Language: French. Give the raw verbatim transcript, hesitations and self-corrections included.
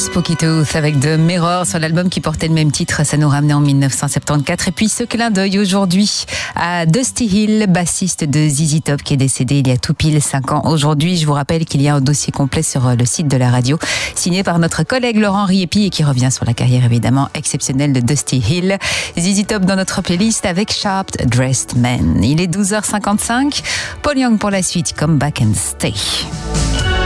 Spooky Tooth avec The Mirror sur l'album qui portait le même titre, ça nous ramenait en mille neuf cent soixante-quatorze. Et puis ce clin d'œil aujourd'hui à Dusty Hill, bassiste de Z Z Top qui est décédé il y a tout pile cinq ans aujourd'hui. Je vous rappelle qu'il y a un dossier complet sur le site de la radio signé par notre collègue Laurent Riepi et qui revient sur la carrière évidemment exceptionnelle de Dusty Hill. Z Z Top dans notre playlist avec Sharp Dressed Man. Il est douze heures cinquante-cinq. Paul Young pour la suite, Come Back and Stay.